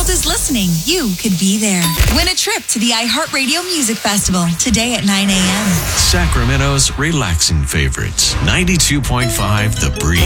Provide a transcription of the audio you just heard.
world is listening, you could be there. Win a trip to the iHeartRadio Music Festival today at 9 a.m. Sacramento's relaxing favorites. 92.5 The Breeze.